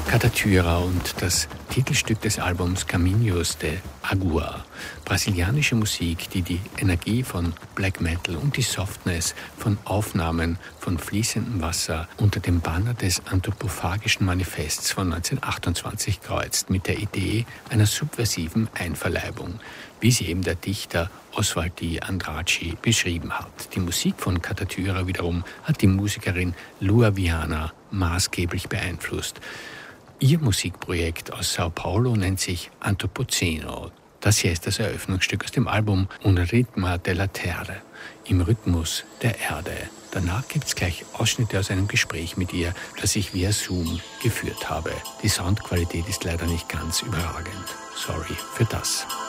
Catatura und das Titelstück des Albums Caminhos de Agua. Brasilianische Musik, die die Energie von Black Metal und die Softness von Aufnahmen von fließendem Wasser unter dem Banner des anthropophagischen Manifests von 1928 kreuzt, mit der Idee einer subversiven Einverleibung, wie sie eben der Dichter Oswald Di Andraci beschrieben hat. Die Musik von Catatura wiederum hat die Musikerin Lua Viana maßgeblich beeinflusst. Ihr Musikprojekt aus Sao Paulo nennt sich Antropoceno. Das hier ist das Eröffnungsstück aus dem Album Un ritmo della terra, im Rhythmus der Erde. Danach gibt's gleich Ausschnitte aus einem Gespräch mit ihr, das ich via Zoom geführt habe. Die Soundqualität ist leider nicht ganz überragend. Sorry für das.